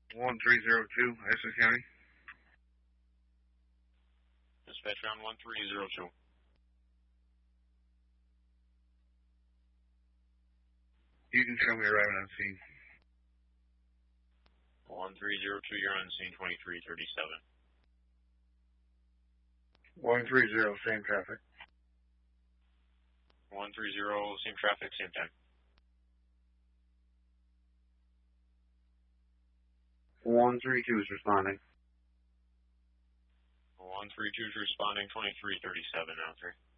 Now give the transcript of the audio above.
1302, Essex County. Dispatch on 1302. You can show me arriving on scene. 1302, you're on scene 2337. 130, same traffic. 130, same traffic, same time. 132 is responding. 132 is responding, 2337 now, 3.